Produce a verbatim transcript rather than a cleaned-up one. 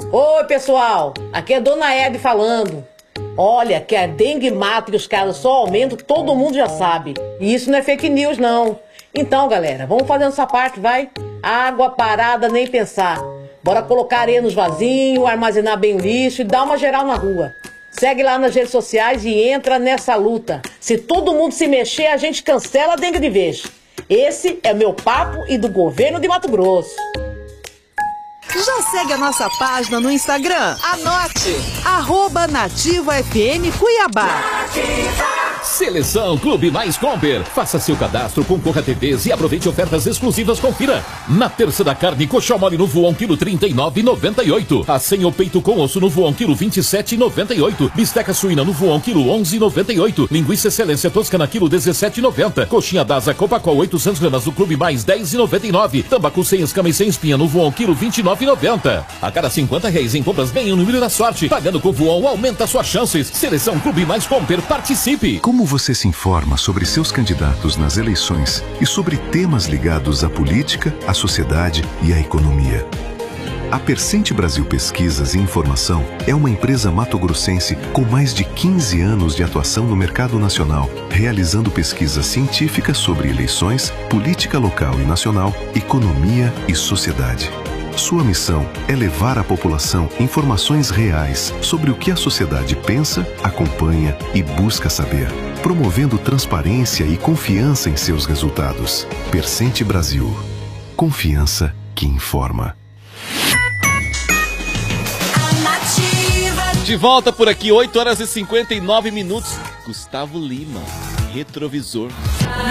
Oi, pessoal, aqui é Dona Hebe falando. Olha, que a dengue mata e os casos só aumentam, todo mundo já sabe. E isso não é fake news, não. Então, galera, vamos fazendo essa parte, vai? Água parada, nem pensar. Bora colocar areia nos vasinhos, armazenar bem o lixo e dar uma geral na rua. Segue lá nas redes sociais e entra nessa luta. Se todo mundo se mexer, a gente cancela a dengue de vez. Esse é meu papo e do governo de Mato Grosso. Já segue a nossa página no Instagram? Anote! Arroba Nativa F M Cuiabá. Seleção Clube Mais Comper. Faça seu cadastro, concorra a T Vs e aproveite ofertas exclusivas. Confira. Na terça da carne, coxão mole no voão, quilo trinta e nove e noventa e oito. Acém ou peito com osso no voão, quilo vinte e sete e noventa e oito. Bisteca suína no voão, quilo onze e noventa e oito. Linguiça excelência toscana, quilo dezessete e noventa. Coxinha d'asa Copacol, oitocentos gramas do Clube Mais, dez e noventa e nove. Tambacu sem escama e sem espinha no voão, quilo vinte e nove e noventa. A cada cinquenta reais em compras, ganha um número da sorte. Pagando com voão, aumenta suas chances. Seleção Clube Mais Comper, participe. Como você se informa sobre seus candidatos nas eleições e sobre temas ligados à política, à sociedade e à economia? A Percente Brasil Pesquisas e Informação é uma empresa mato-grossense com mais de quinze anos de atuação no mercado nacional, realizando pesquisas científicas sobre eleições, política local e nacional, economia e sociedade. Sua missão é levar à população informações reais sobre o que a sociedade pensa, acompanha e busca saber, promovendo transparência e confiança em seus resultados. Percente Brasil. Confiança que informa. De volta por aqui, oito horas e cinquenta e nove minutos. Gustavo Lima, Retrovisor.